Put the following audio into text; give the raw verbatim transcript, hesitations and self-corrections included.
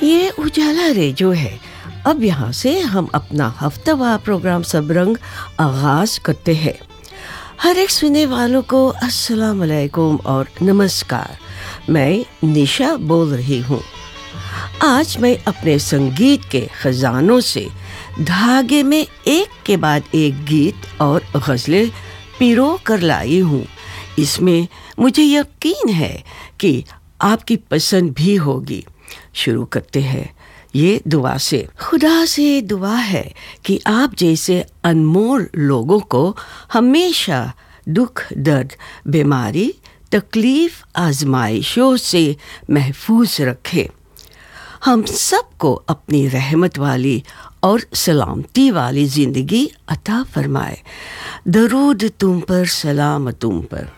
ये उजाला रेडियो है। अब यहाँ से हम अपना हफ्तावार प्रोग्राम सबरंग आगाज करते हैं। हर एक सुनने वालों को अस्सलाम वालेकुम और नमस्कार। मैं निशा बोल रही हूँ। आज मैं अपने संगीत के खजानों से धागे में एक के बाद एक गीत और गज़लें पिरो कर लाई हूँ। इसमें मुझे यकीन है कि आपकी पसंद भी होगी। शुरू करते हैं ये दुआ से। खुदा से दुआ है कि आप जैसे अनमोल लोगों को हमेशा दुख, दर्द, बीमारी, तकलीफ, आजमाइशों से महफूज रखे। हम सबको अपनी रहमत वाली और सलामती वाली ज़िंदगी अता फरमाए। दरूद तुम पर, सलाम तुम पर।